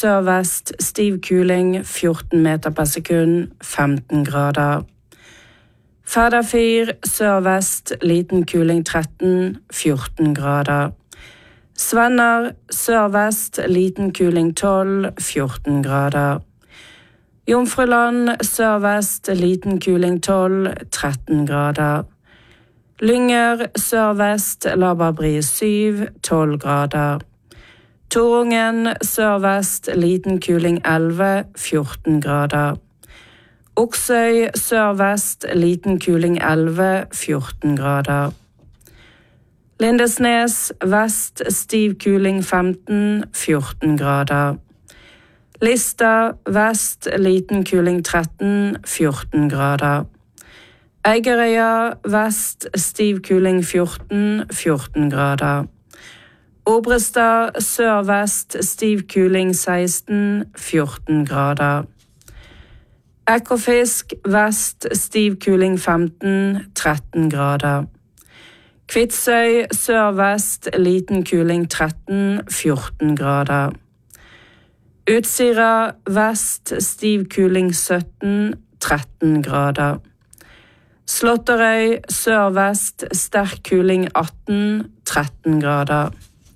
sørvest, stiv kuling 14 meter per sekund, 15 grader. Færderfyr, sørvest, liten kuling 13, 14 grader. Svenner, sørvest, liten kuling 12, 14 grader. Jomfruland, sørvest, liten kuling 12, 13 grader. Lynger, sørvest, laber bris 7, 12 grader. Torungen, sørvest, liten kuling 11, 14 grader. Oksøy, sørvest, liten kuling 11, 14 grader. Lindesnes, vest, stiv kuling 15, 14 grader. Lista, vest, liten kuling 13, 14 grader. Eigerøya, vest, stiv kuling 14, 14 grader. Obrestad, sørvest, stiv kuling 16, 14 grader. Ekofisk, vest, stiv kuling 15, 13 grader. Kvitsøy, sørvest, liten kuling 13, 14 grader. Utsira, vest, stiv kuling 17, 13 grader. Slåtterøy, sørvest, sterk kuling 18, 13 grader.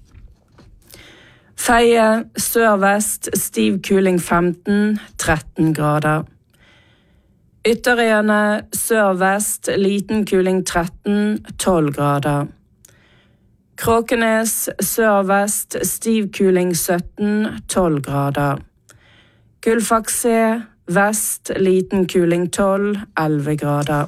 Feie, sørvest, stiv kuling 15, 13 grader. Ytterøyene, sørvest, liten kuling 13, 12 grader. Kråkenes, sørvest, stiv kuling 17, 12 grader. Gullfakse, vest, liten kuling 12, 11 grader.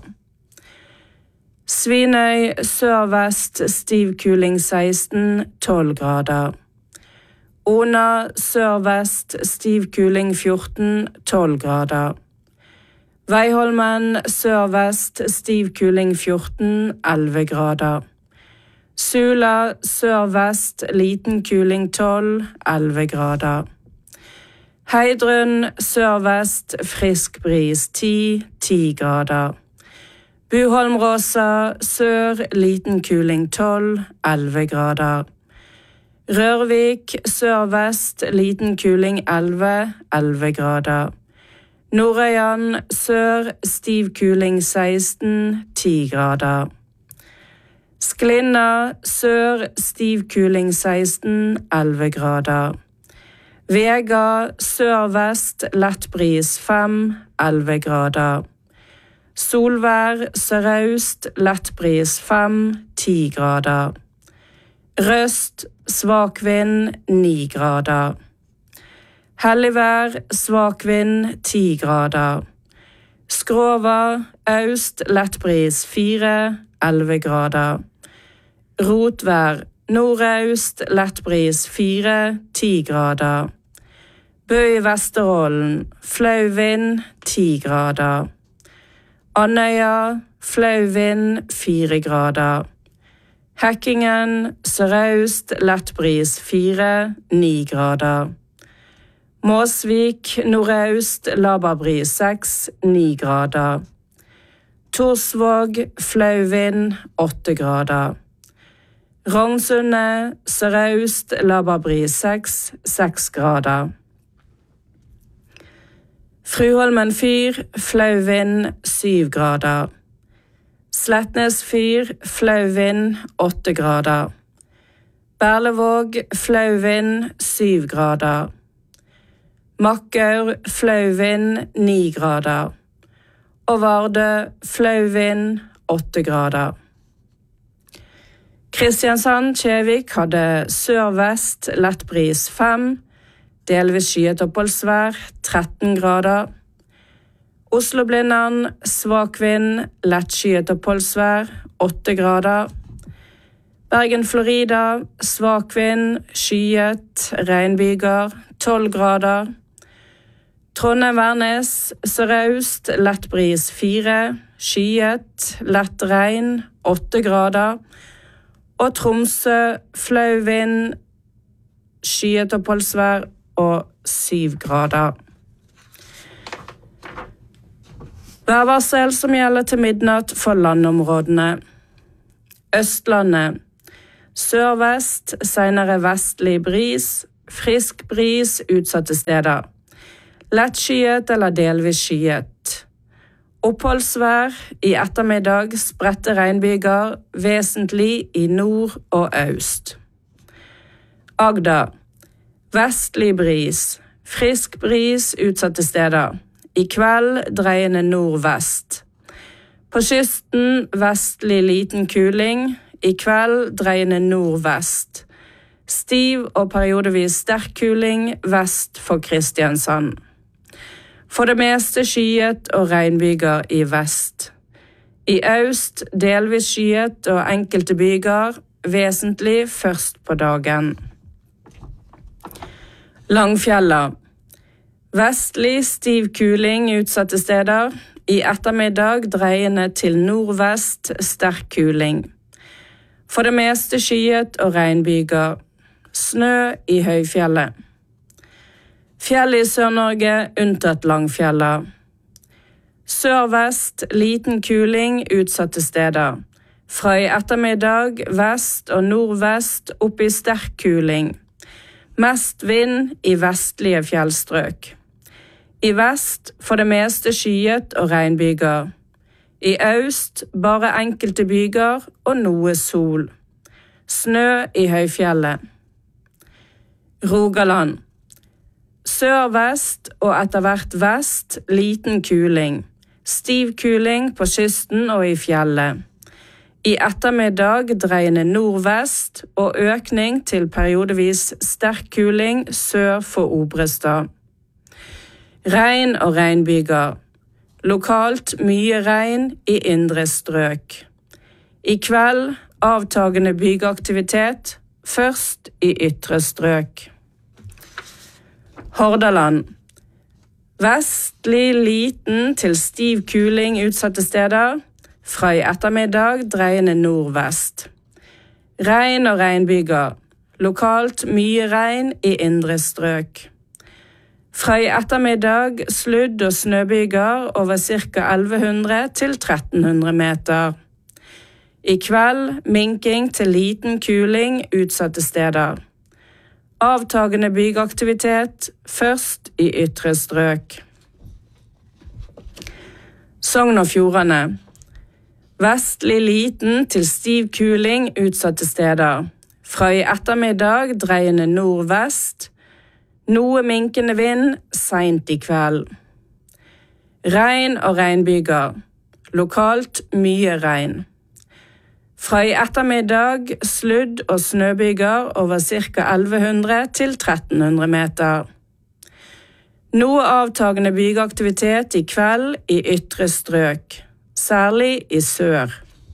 Svinøy, sørvest, stiv kuling 16, 12 grader. Ona, sørvest, stiv kuling 14, 12 grader. Veiholmen, sørvest, stiv kuling 14, 11 grader. Sula, sørvest, liten kuling 12, 11 grader. Heidrun, sørvest, frisk bris 10, 10 grader. Buholmråsa, sør, liten kuling 12, 11 grader. Rørvik, sørvest, liten kuling 11, 11 grader. Nordøyan, sør, stiv kuling 16, 10 grader. Sklinna, sør, stiv kuling 16, 11 grader. Vega, sørvest, lett bris 5, 11 grader. Solvær, sørøst, lett bris 5, 10 grader. Røst, svak vind 9 grader. Helligvær, svak vind 10 grader. Skrova, øst, lett bris 4, 11 grader. Rotvær, nordøst, lett bris 4, 10 grader. Bø i Vesterålen, flau vind 10 grader. Andøya, flau vind 4 grader. Hekkingen, sørøst, lett bris 4, 9 grader. Måsvik, nordøst, laber bris 6, 9 grader. Torsvåg, flau vind 8 grader. Rognsundet, sørøst, laber bris 6, 6 grader. Fruholmen fyr, flau vind 7 grader. Slettnes fyr, flau vind 8 grader. Berlevåg, flau vind 7 grader. Makkaur, flau vind 9 grader. Og Vardø, flau vind 8 grader. Kristiansand-Kjevik hadde sør-vest, lett bris 5, delvis skyet oppholdsvær 13 grader. Oslo-Blindern, svak vind, lett skyet oppholdsvær 8 grader. Bergen-Florida, svak vind, skyet, regnbyger 12 grader. Trondheim-Værnes, sørøst, lett bris 4, skyet, lett regn 8 grader. Og Tromsø, flau vind, skyet oppholdsvær og 7 grader. Værvarsel som gjelder til midnatt for landområdene. Østlandet. Sørvest, senere vestlig bris, frisk bris utsatte steder. Lettskyet eller delvis skyet. Oppholdsvær, i ettermiddag spredte regnbyger, vesentlig i nord og øst. Agder. Vestlig bris, frisk bris utsatte steder. I kveld dreiende nordvest. På kysten vestlig liten kuling, i kveld dreiende nordvest. Stiv og periodevis sterk kuling vest for Kristiansand. For det meste skyet og regnbyger i vest. I øst delvis skyet og enkelte byger, vesentlig først på dagen. Langfjella. Vestlig stiv kuling utsatte steder. I ettermiddag dreiende til nordvest sterk kuling. For det meste skyet og regnbyger. Snø i høyfjellet. Fjellet i Sør-Norge unntatt Langfjella. Sør-vest liten kuling utsatte steder. Fra i ettermiddag vest og nordvest opp i sterk kuling. Mest vind i vestlige fjellstrøk. I vest for det meste skyet og regnbyger. I øst bare enkelte byger og noe sol. Snø i høyfjellet. Rogaland. Sør-vest og etter hvert vest liten kuling. Stiv kuling på kysten og i fjellet. I ettermiddag dreiende nordvest og økning til periodevis sterk kuling sør for Obrestad. Regn og regnbyger. Lokalt mye regn i indre strøk. I kveld avtagende bygeaktivitet, først i ytre strøk. Hordaland. Vestlig liten til stiv kuling utsatte steder. Fra i ettermiddag dreiende nordvest. Regn og regnbyger. Lokalt mye regn i indre strøk. Fra i ettermiddag sludd- og snøbyger over ca. 1100 til 1300 meter. I kveld minking til liten kuling utsatte steder. Avtagende bygeaktivitet, først i ytre strøk. Sogn og Fjordane. Vestlig liten til stiv kuling utsatte steder. Fra i ettermiddag dreiende nordvest. Noe minkende vind sent i kveld. Regn og regnbyger. Lokalt mye regn. Fra i ettermiddag sludd- og snøbyger over ca. 1100 til 1300 meter. Noe avtagende bygeaktivitet i kveld i ytre strøk, særlig i sør.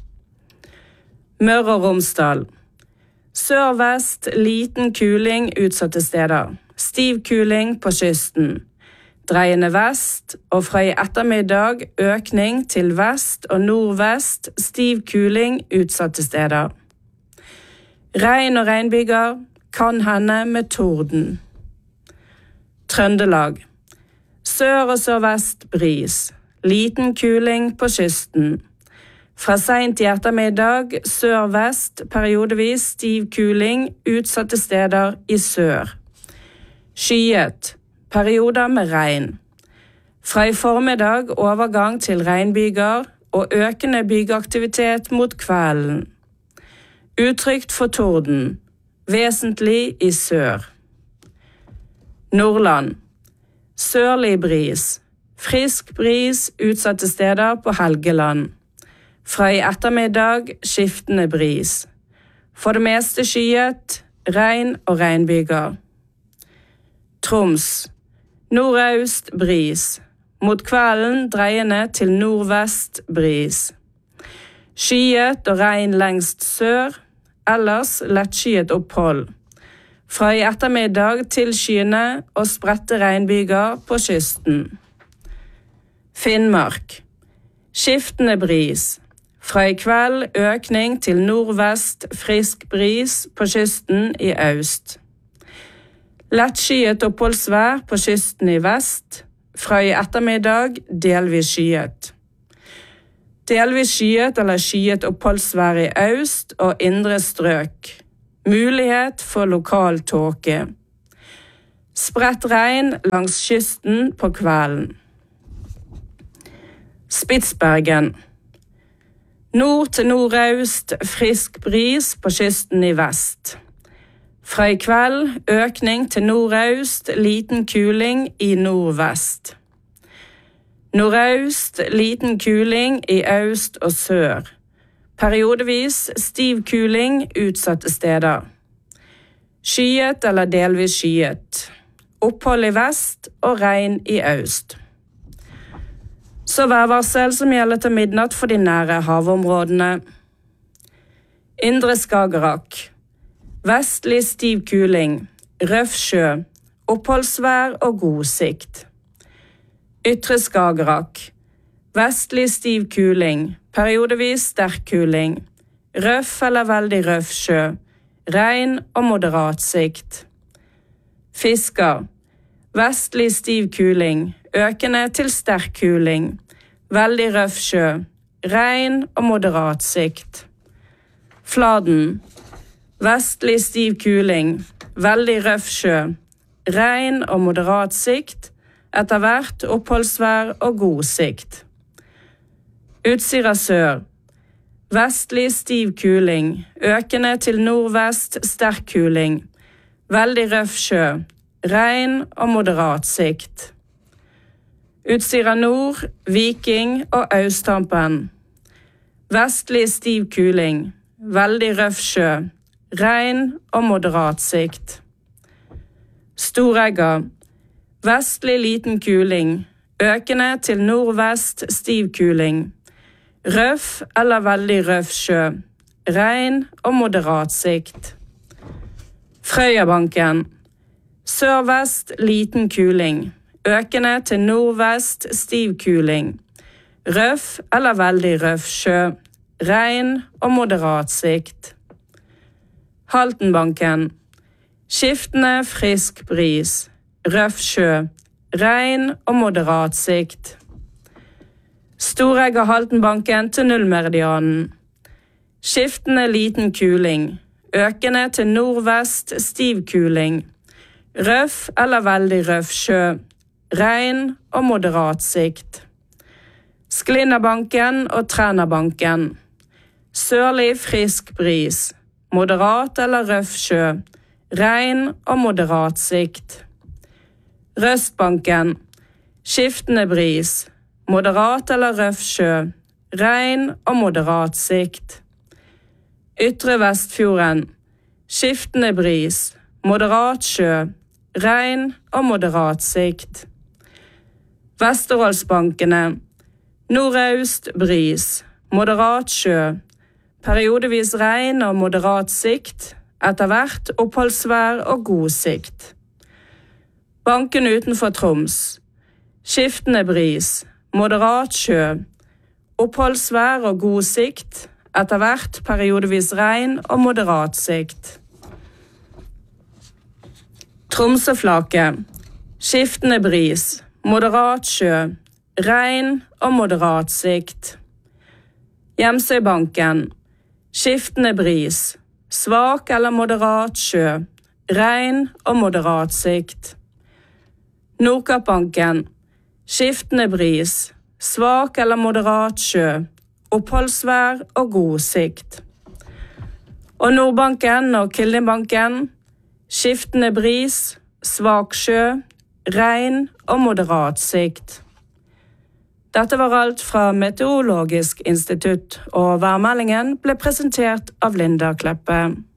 Møre og Romsdal. Sør-vest liten kuling utsatte steder. Stiv kuling på kysten. Dreiende vest og fra i ettermiddag økning til vest og nordvest stiv kuling utsatte steder. Regn og regnbyger kan hende med torden. Trøndelag. Sør- og sørvest bris. Liten kuling på kysten. Fra sent i ettermiddag sør-vest periodevis stiv kuling utsatte steder i sør. Skyet. Perioder med regn. Fra i formiddag overgang til regnbyger og økende bygeaktivitet mot kvelden. Utrygt for torden, vesentlig i sør. Nordland. Sørlig bris. Frisk bris utsatte steder på Helgeland. Fra i ettermiddag skiftende bris. For det meste skyet, regn og regnbyger. Troms. Nordøst bris. Mot kvelden dreiende til nordvest bris. Skyet og regn lengst sør, ellers lettskyet opphold. Fra i ettermiddag tilskyende og spredte regnbyger på kysten. Finnmark. Skiftende bris. Fra i kveld økning til nordvest frisk bris på kysten i øst. Lettskyet oppholdsvær på kysten i vest. Fra i ettermiddag delvis skyet. Delvis skyet eller skyet oppholdsvær i øst og indre strøk. Mulighet for lokal tåke. Spredt regn langs kysten på kvelden. Spitsbergen. Nord til nordøst, frisk bris på kysten i vest. Fra i kveld økning til nordøst, liten kuling i nordvest. Nordøst, liten kuling i øst og sør. Periodevis stiv kuling utsatte steder. Skyet eller delvis skyet. Opphold i vest og regn i øst. Så værvarsel som gjelder til midnatt for de nære havområdene. Indre Skagerrak. Vestlig stiv kuling. Røff sjø. Oppholdsvær og god sikt. Ytre Skagerrak. Vestlig stiv kuling. Periodevis sterk kuling. Røff eller veldig røff sjø. Regn og moderat sikt. Fisker. Vestlig stiv kuling. Økende til sterk kuling. Veldig røff sjø. Regn og moderat sikt. Fladen. Vestlig stiv kuling. Veldig røff sjø. Regn og moderat sikt. Etter hvert oppholdsvær og god sikt. Utsira sør. Vestlig stiv kuling. Økende til nordvest sterk kuling. Veldig røff sjø. Regn og moderat sikt. Utsira nord, Viking og Østampen. Vestlig stiv kuling. Veldig røff sjø. Regn og moderat sikt. Storegga. Vestlig liten kuling. Økende til nordvest stiv kuling. Røff eller veldig røff sjø. Regn og moderat sikt. Frøyabanken. Sørvest liten kuling. Økende til nordvest stiv kuling. Røff eller veldig røff sjø. Regn og moderat sikt. Haltenbanken. Skiftende frisk bris. Røff sjø. Regn og moderat sikt. Storegga Haltenbanken til nullmeridianen. Skiftende liten kuling. Økende til nordvest stiv kuling. Røff eller veldig røff sjø. Regn og moderat sikt. Sklinnabanken og Trænabanken. Sørlig frisk bris. Moderat eller røff sjø. Regn og moderat sikt. Røstbanken. Skiftende bris. Moderat eller røff sjø. Regn og moderat sikt. Ytre Vestfjorden. Skiftende bris. Moderat sjø. Regn og moderat sikt. Vesterålsbankene. Nordøst bris. Moderat sjø. Periodevis regn og moderat sikt. Etter hvert oppholdsvær og god sikt. Banken utenfor Troms. Skiftende bris. Moderat sjø. Oppholdsvær og god sikt. Etter hvert periodevis regn og moderat sikt. Tromsøflaket. Skiftende bris. Moderat sjø. Regn og moderat sikt. Hjemsøybanken. Skiftende bris. Svak eller moderat sjø. Regn og moderat sikt. Nordkappbanken. Skiftende bris. Svak eller moderat sjø. Oppholdsvær og god sikt. Og Nordbanken og Kildingbanken. Skiftende bris. Svak sjø. Regn og moderat sikt. Dette var alt fra Meteorologisk institutt, og værmeldingen ble presentert av Linda Kleppe.